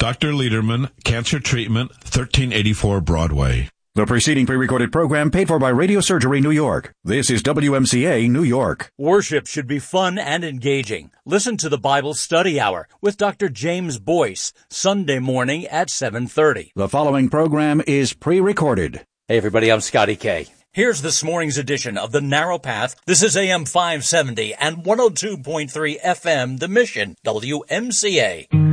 Dr. Lederman, Cancer Treatment, 1384 Broadway. The preceding pre-recorded program paid for by Radio Surgery New York. This is WMCA New York. Worship should be fun and engaging. Listen to the Bible Study Hour with Dr. James Boyce, Sunday morning at 7:30. The following program is pre-recorded. Hey everybody, I'm Scotty K. Here's this morning's edition of The Narrow Path. This is AM 570 and 102.3 FM, The Mission, WMCA.